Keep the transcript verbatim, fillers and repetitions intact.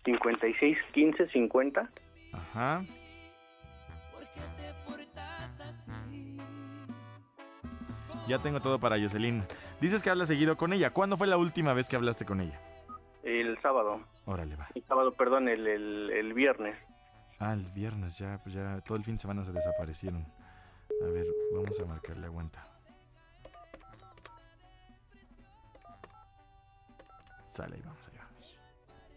cincuenta y seis, quince, cincuenta. Ajá. Ya tengo todo para Jocelyn. Dices que hablas seguido con ella. ¿Cuándo fue la última vez que hablaste con ella? El sábado. Órale, va. El sábado, perdón, el, el, el viernes. Ah, el viernes, ya, pues ya todo el fin de semana se desaparecieron. A ver, vamos a marcarle, aguanta. Sale, ahí vamos allá.